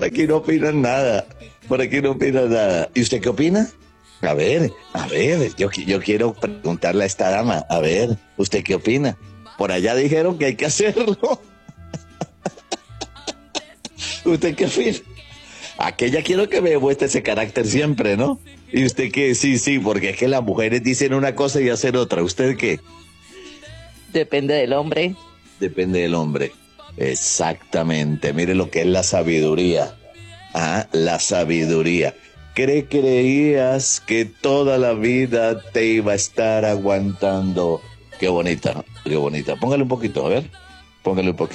Por aquí no opinan nada. Por aquí no opinan nada. ¿Y usted qué opina? A ver, yo quiero preguntarle a esta dama. A ver, ¿usted qué opina? Por allá dijeron que hay que hacerlo. ¿Usted qué opina? Aquella quiero que me demuestre ese carácter siempre, ¿no? ¿Y usted qué? Sí, porque es que las mujeres dicen una cosa y hacen otra. ¿Usted qué? Depende del hombre. Depende del hombre. Exactamente. Mire lo que es la sabiduría. Ah, la sabiduría. Creías que toda la vida te iba a estar aguantando. Qué bonita, ¿no? Qué bonita. Póngale un poquito, a ver. Póngale un poquito.